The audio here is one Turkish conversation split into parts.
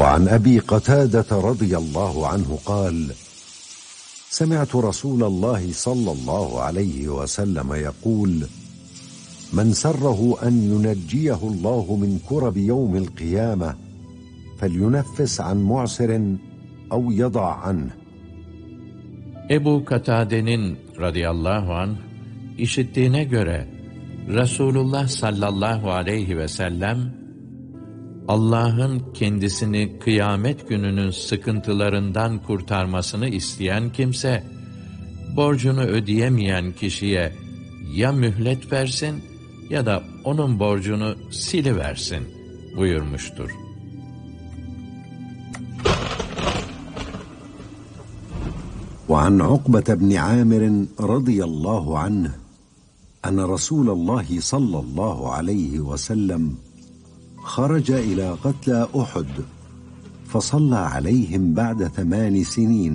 وعن أبي قتادة رضي الله عنه قال: سمعت رسول الله صلى الله عليه وسلم يقول: من سره أن ينجيه الله من كرب يوم القيامة فلينفس عن معسر أو يضع عنه. Ebu Katade'nin radıyallahu anh işittiğine göre Resulullah sallallahu aleyhi ve sellem, Allah'ın kendisini kıyamet gününün sıkıntılarından kurtarmasını isteyen kimse, borcunu ödeyemeyen kişiye ya mühlet versin ya da onun borcunu siliversin buyurmuştur. وعن عقبة بن عامر رضي الله عنه أن رسول الله صلى الله عليه وسلم خرج إلى قتلى أحد فصلى عليهم بعد 8 سنين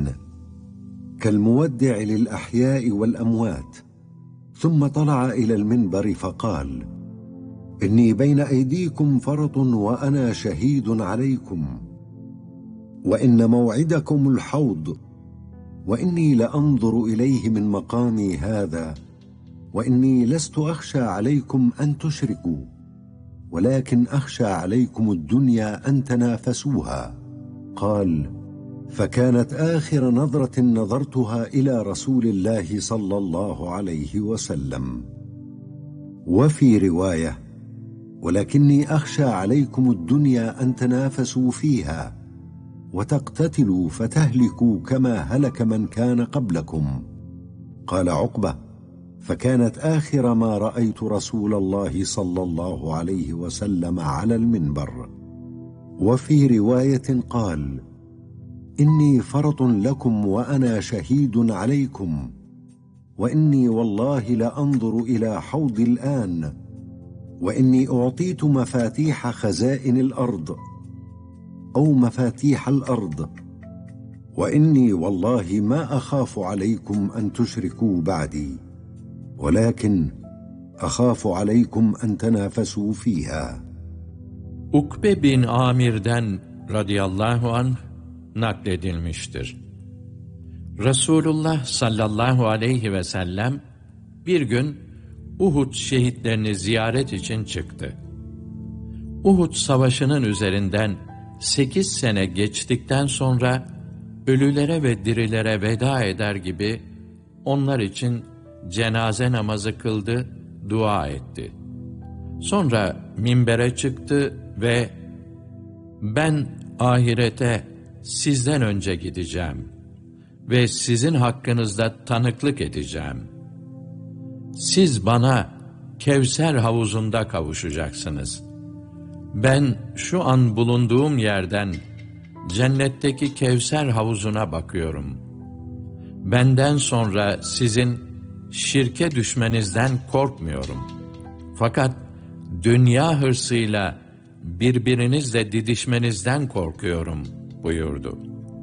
كالمودع للأحياء والأموات، ثم طلع إلى المنبر فقال: إني بين أيديكم فرط وأنا شهيد عليكم، وإن موعدكم الحوض، وإني لأنظر إليه من مقامي هذا، وإني لست أخشى عليكم أن تشركوا، ولكن أخشى عليكم الدنيا أن تنافسوها. قال: فكانت آخر نظرة نظرتها إلى رسول الله صلى الله عليه وسلم. وفي رواية: ولكني أخشى عليكم الدنيا أن تنافسوا فيها وتقتتلوا فتهلكوا كما هلك من كان قبلكم. قال عقبة: فكانت آخر ما رأيت رسول الله صلى الله عليه وسلم على المنبر. وفي رواية قال: إني فرط لكم وأنا شهيد عليكم، وإني والله لأنظر إلى حوض الآن، وإني أعطيت مفاتيح خزائن الأرض أو مفاتيح الأرض، وإني والله ما أخاف عليكم أن تشركوا بعدي، ولكن أخاف عليكم أن تنافسوا فيها. Ukbe bin Amir'den radıyallahu anh nakledilmiştir. Resulullah sallallahu aleyhi ve sellem bir gün Uhud şehitlerini ziyaret için çıktı. Uhud savaşının üzerinden 8 sene geçtikten sonra ölülere ve dirilere veda eder gibi onlar için cenaze namazı kıldı, dua etti. Sonra minbere çıktı ve ben ahirete sizden önce gideceğim ve sizin hakkınızda tanıklık edeceğim. Siz bana Kevser havuzunda kavuşacaksınız. Ben şu an bulunduğum yerden cennetteki Kevser havuzuna bakıyorum. Benden sonra sizin şirke düşmenizden korkmuyorum. Fakat dünya hırsıyla birbirinizle didişmenizden korkuyorum buyurdu.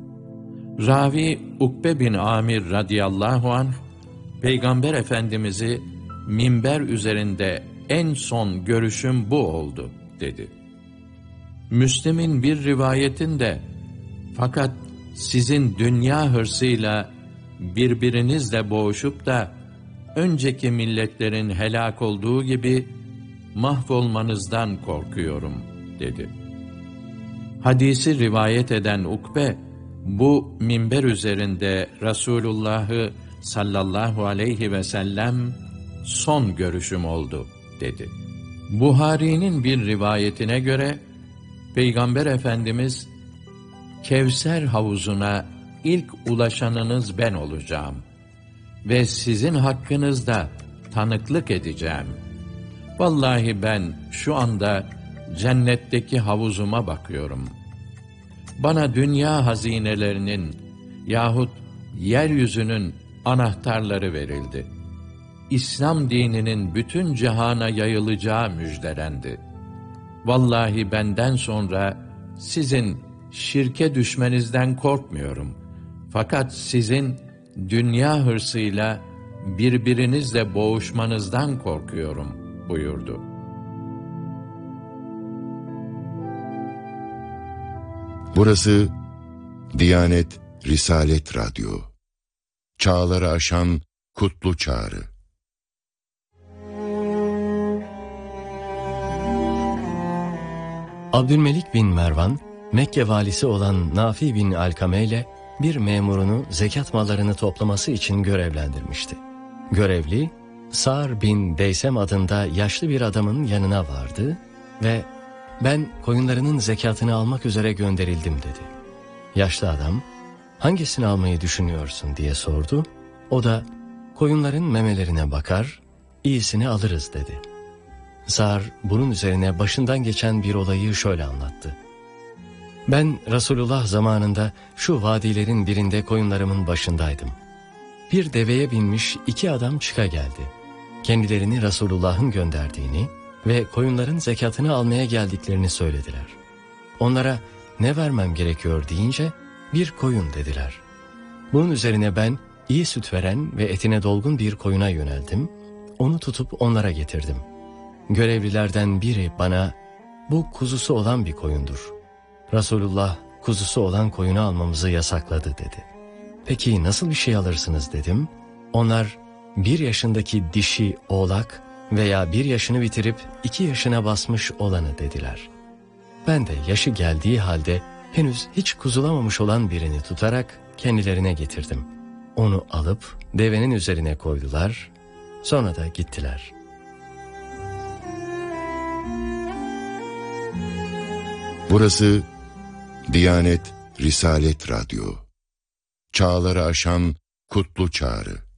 Ravi Ukbe bin Amir radıyallahu anh, Peygamber Efendimiz'i minber üzerinde en son görüşüm bu oldu dedi. Müslim'in bir rivayetinde, fakat sizin dünya hırsıyla birbirinizle boğuşup da önceki milletlerin helak olduğu gibi mahvolmanızdan korkuyorum dedi. Hadisi rivayet eden Ukbe, bu minber üzerinde Resulullah'ı sallallahu aleyhi ve sellem son görüşüm oldu dedi. Buhari'nin bir rivayetine göre Peygamber Efendimiz, Kevser havuzuna ilk ulaşanınız ben olacağım ve sizin hakkınızda tanıklık edeceğim. Vallahi ben şu anda cennetteki havuzuma bakıyorum. Bana dünya hazinelerinin yahut yeryüzünün anahtarları verildi. İslam dininin bütün cihana yayılacağı müjdelendi. Vallahi benden sonra sizin şirke düşmenizden korkmuyorum. Fakat sizin dünya hırsıyla birbirinizle boğuşmanızdan korkuyorum buyurdu. Burası Diyanet Risalet Radyo. Çağları aşan kutlu çağrı. Abdülmelik bin Mervan, Mekke valisi olan Nafi bin Alkame ile bir memurunu zekat mallarını toplaması için görevlendirmişti. Görevli, Sa'r bin Deysem adında yaşlı bir adamın yanına vardı ve "Ben koyunlarının zekatını almak üzere gönderildim" dedi. Yaşlı adam, "Hangisini almayı düşünüyorsun?" diye sordu. O da, "Koyunların memelerine bakar, iyisini alırız" dedi. Sa'r bunun üzerine başından geçen bir olayı şöyle anlattı. "Ben Resulullah zamanında şu vadilerin birinde koyunlarımın başındaydım. Bir deveye binmiş 2 adam çıka geldi. Kendilerini Resulullah'ın gönderdiğini ve koyunların zekatını almaya geldiklerini söylediler. Onlara ne vermem gerekiyor deyince bir koyun dediler. Bunun üzerine ben iyi süt veren ve etine dolgun bir koyuna yöneldim. Onu tutup onlara getirdim. Görevlilerden biri bana bu kuzusu olan bir koyundur. Resulullah kuzusu olan koyunu almamızı yasakladı dedi. Peki nasıl bir şey alırsınız dedim. Onlar 1 yaşındaki dişi oğlak veya 1 yaşını bitirip 2 yaşına basmış olanı dediler. Ben de yaşı geldiği halde henüz hiç kuzulamamış olan birini tutarak kendilerine getirdim. Onu alıp devenin üzerine koydular, sonra da gittiler. Burası Diyanet Risalet Radyo. Çağları aşan kutlu çağrı.